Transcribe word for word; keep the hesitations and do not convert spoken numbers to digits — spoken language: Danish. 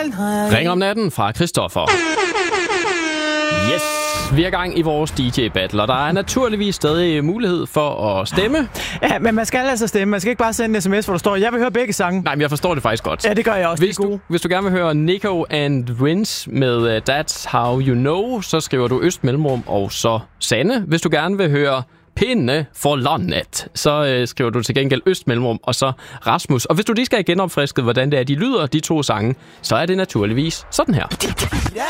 Ring om natten fra Christoffer. Yes, vi er i gang i vores D J-battle, og der er naturligvis stadig mulighed for at stemme. Ja, men man skal altså stemme. Man skal ikke bare sende en sms, hvor der står, jeg vil høre begge sange. Nej, men jeg forstår det faktisk godt. Ja, det gør jeg også. Hvis du, hvis du gerne vil høre Nico and Vince med uh, That's How You Know, så skriver du Øst Mellemrum og så Sanne. Hvis du gerne vil høre Pinde for landet, så øh, skriver du til gengæld Øst Mellemrum og så Rasmus. Og hvis du lige skal have genopfrisket, hvordan det er, de lyder, de to sange, så er det naturligvis sådan her.